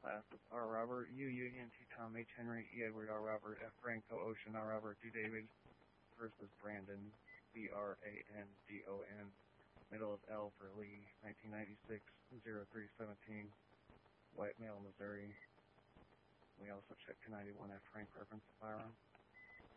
Class is R. Robert, U. Union, T. Tom, H. Henry, E. Edward, R. Robert, F. Franco, Ocean, R. Robert, D. David. First is Brandon, B-R-A-N-D-O-N. Middle is L for Lee, 1996, 0317, White Male, Missouri. We also check 91 F. Frank reference firearm.